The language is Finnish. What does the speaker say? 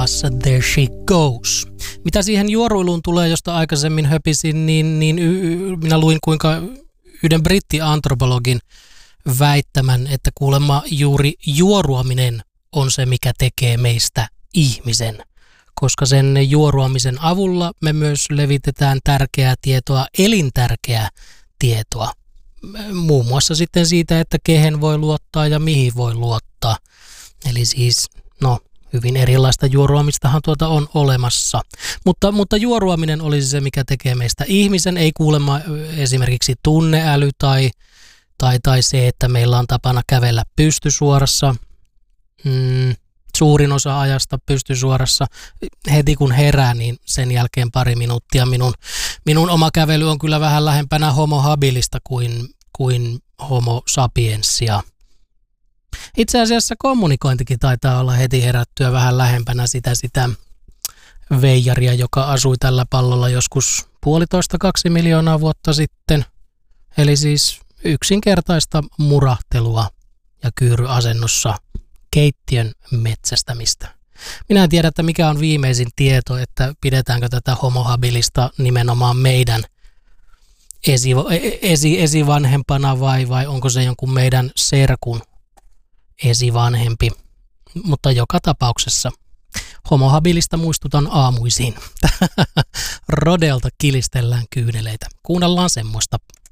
taas There She Goes. Mitä siihen juoruiluun tulee, josta aikaisemmin höpisin, niin minä luin kuinka yhden brittiantropologin väittämän, että kuulemma juuri juoruaminen on se, mikä tekee meistä ihmisen. Koska sen juoruamisen avulla me myös levitetään tärkeää tietoa, elintärkeää tietoa. Muun muassa sitten siitä, että kehen voi luottaa ja mihin voi luottaa. Eli siis, hyvin erilaista juoruamistahan on olemassa. Mutta juoruaminen olisi se, mikä tekee meistä ihmisen. Ei kuulemma esimerkiksi tunneäly tai se, että meillä on tapana kävellä pystysuorassa. Suurin osa ajasta pystysuorassa. Heti kun herää, niin sen jälkeen pari minuuttia. Minun oma kävely on kyllä vähän lähempänä homo habilista kuin homo sapiensia. Itse asiassa kommunikointikin taitaa olla heti herättyä vähän lähempänä sitä veijaria, joka asui tällä pallolla joskus 1,5–2 miljoonaa vuotta sitten. Eli siis yksinkertaista murahtelua ja kyyryasennossa keittiön metsästämistä. Minä en tiedä, että mikä on viimeisin tieto, että pidetäänkö tätä homo habilista nimenomaan meidän esivanhempana vai onko se jonkun meidän serkun esivanhempi. Mutta joka tapauksessa homo habilista muistutan aamuisin. Rodelta kilistellään kyyneleitä. Kuunnellaan semmoista.